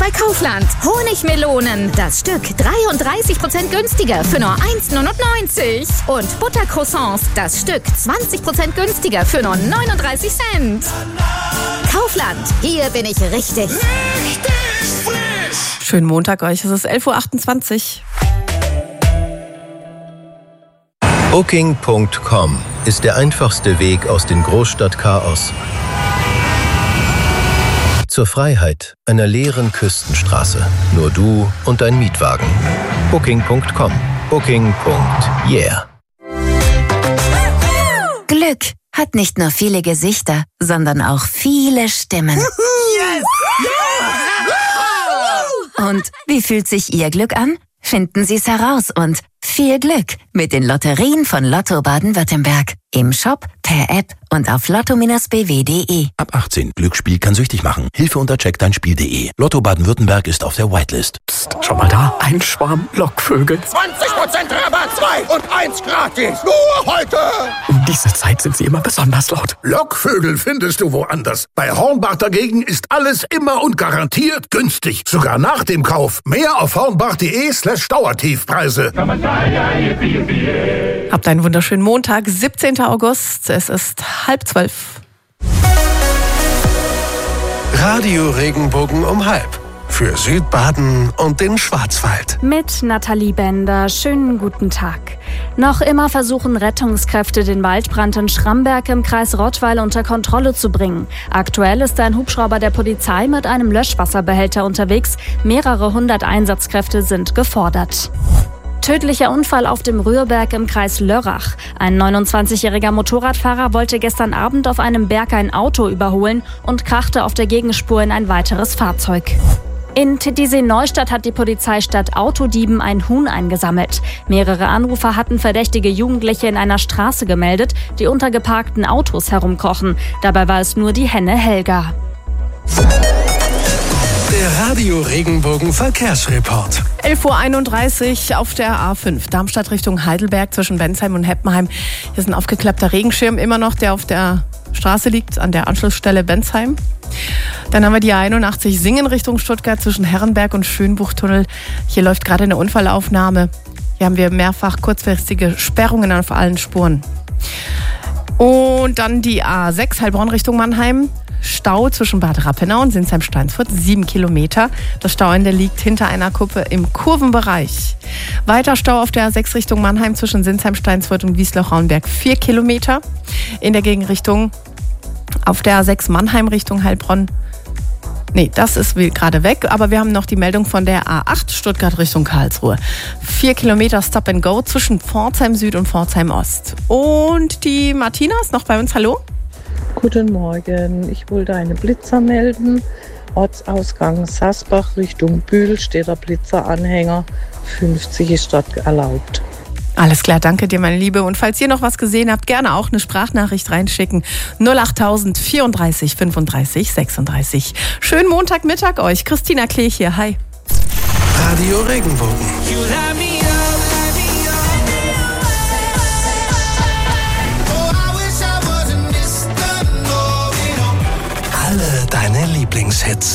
bei Kaufland. Honigmelonen, das Stück 33% günstiger für nur 1,99 €. Und Buttercroissants, das Stück 20% günstiger für nur 39 Cent. Kaufland, hier bin ich richtig. Richtig frisch! Schönen Montag euch, es ist 11.28 Uhr. Booking.com ist der einfachste Weg aus dem Großstadtchaos zur Freiheit einer leeren Küstenstraße. Nur du und dein Mietwagen. Booking.com. Booking.yeah. Glück hat nicht nur viele Gesichter, sondern auch viele Stimmen. Yes! Und wie fühlt sich Ihr Glück an? Finden Sie es heraus und viel Glück mit den Lotterien von Lotto Baden-Württemberg. Im Shop, per App und auf lotto-bw.de. Ab 18. Glücksspiel kann süchtig machen. Hilfe unter checkdeinspiel.de. Lotto Baden-Württemberg ist auf der Whitelist. Psst, schau mal da. Ein Schwarm Lockvögel. 20% Rabatt, 2 und 1 gratis. Nur heute. Um diese Zeit sind sie immer besonders laut. Lockvögel findest du woanders. Bei Hornbach dagegen ist alles immer und garantiert günstig. Sogar nach dem Kauf. Mehr auf hornbach.de/Dauertiefpreise. Habt einen wunderschönen Montag, 17. August. Es ist 11:30. Radio Regenbogen um 12:30. Für Südbaden und den Schwarzwald. Mit Nathalie Bender. Schönen guten Tag. Noch immer versuchen Rettungskräfte, den Waldbrand in Schramberg im Kreis Rottweil unter Kontrolle zu bringen. Aktuell ist ein Hubschrauber der Polizei mit einem Löschwasserbehälter unterwegs. Mehrere hundert Einsatzkräfte sind gefordert. Tödlicher Unfall auf dem Rührberg im Kreis Lörrach. Ein 29-jähriger Motorradfahrer wollte gestern Abend auf einem Berg ein Auto überholen und krachte auf der Gegenspur in ein weiteres Fahrzeug. In Titisee-Neustadt hat die Polizei statt Autodieben ein Huhn eingesammelt. Mehrere Anrufer hatten verdächtige Jugendliche in einer Straße gemeldet, die unter geparkten Autos herumkrochen. Dabei war es nur die Henne Helga. Der Radio Regenbogen Verkehrsreport. 11.31 Uhr auf der A5, Darmstadt Richtung Heidelberg zwischen Bensheim und Heppenheim. Hier ist ein aufgeklappter Regenschirm immer noch, der auf der Straße liegt, an der Anschlussstelle Bensheim. Dann haben wir die A81 Singen Richtung Stuttgart zwischen Herrenberg und Schönbuchtunnel. Hier läuft gerade eine Unfallaufnahme. Hier haben wir mehrfach kurzfristige Sperrungen auf allen Spuren. Und dann die A6 Heilbronn Richtung Mannheim. Stau zwischen Bad Rappenau und Sinsheim-Steinsfurt, 7 Kilometer. Das Stauende liegt hinter einer Kuppe im Kurvenbereich. Weiter Stau auf der A6 Richtung Mannheim zwischen Sinsheim-Steinsfurt und Wiesloch-Rauenberg, 4 Kilometer. In der Gegenrichtung auf der A6 Mannheim Richtung Heilbronn. Nee, das ist gerade weg, aber wir haben noch die Meldung von der A8 Stuttgart Richtung Karlsruhe. 4 Kilometer Stop and Go zwischen Pforzheim Süd und Pforzheim Ost. Und die Martina ist noch bei uns, hallo? Guten Morgen, ich wollte einen Blitzer melden. Ortsausgang Sasbach Richtung Bühl steht der Blitzeranhänger. 50 ist dort erlaubt. Alles klar, danke dir, meine Liebe. Und falls ihr noch was gesehen habt, gerne auch eine Sprachnachricht reinschicken. 08000 34 35 36. Schönen Montagmittag euch. Christina Klee hier, hi. Radio Regenbogen. Alle deine Lieblingshits.